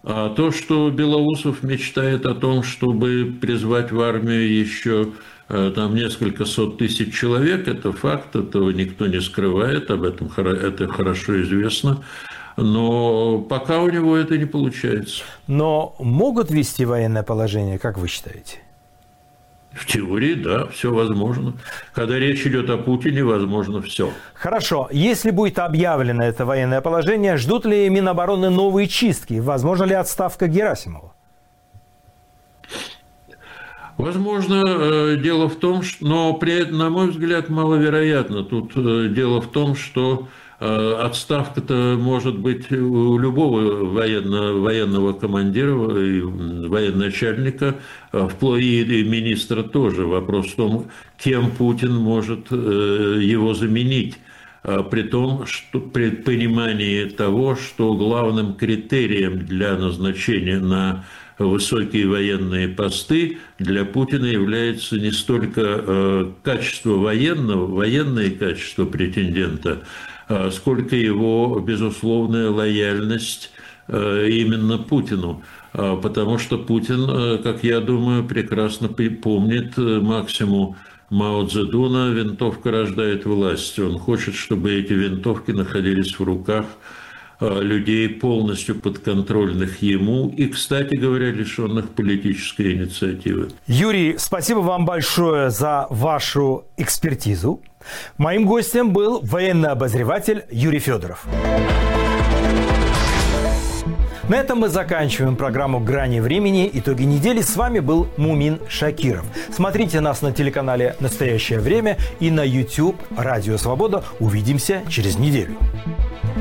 А то, что Белоусов мечтает о том, чтобы призвать в армию еще там несколько сот тысяч человек, это факт, этого никто не скрывает, об этом это хорошо известно. Но пока у него это не получается. Но могут ввести военное положение, как вы считаете? В теории, да, все возможно. Когда речь идет о Путине, возможно все. Хорошо. Если будет объявлено это военное положение, ждут ли Минобороны новые чистки? Возможно ли отставка Герасимова? Возможно, дело в том, что, но на мой взгляд, маловероятно. Тут дело в том, что отставка-то может быть у любого военного командира и военачальника, вплоть и министра тоже. Вопрос в том, кем Путин может его заменить. При том, что при понимании того, что главным критерием для назначения на высокие военные посты для Путина является не столько качество военное качество претендента, сколько его безусловная лояльность именно Путину. Потому что Путин, как я думаю, прекрасно помнит максимум Мао Цзэдуна «Винтовка рождает власть». Он хочет, чтобы эти винтовки находились в руках людей, полностью подконтрольных ему и, кстати говоря, лишенных политической инициативы. Юрий, спасибо вам большое за вашу экспертизу. Моим гостем был военный обозреватель Юрий Федоров. На этом мы заканчиваем программу «Грани времени». Итоги недели. С вами был Мумин Шакиров. Смотрите нас на телеканале «Настоящее время» и на YouTube «Радио Свобода». Увидимся через неделю.